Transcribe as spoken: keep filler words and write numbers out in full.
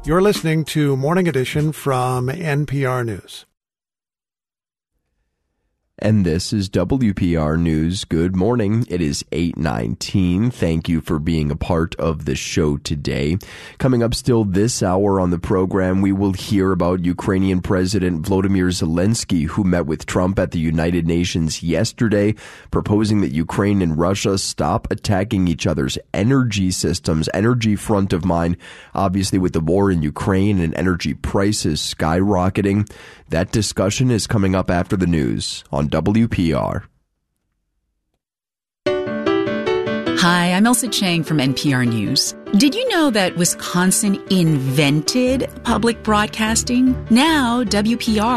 You're listening to Morning Edition from N P R News. And this is W P R News. Good morning. It is eight nineteen. Thank you for being a part of the show today. Coming up still this hour on the program, we will hear about Ukrainian President Volodymyr Zelensky, who met with Trump at the United Nations yesterday, proposing that Ukraine and Russia stop attacking each other's energy systems. Energy front of mind, obviously, with the war in Ukraine and energy prices skyrocketing. That discussion is coming up after the news on W P R. Hi, I'm Elsa Chang from N P R News. Did you know that Wisconsin invented public broadcasting? Now W P R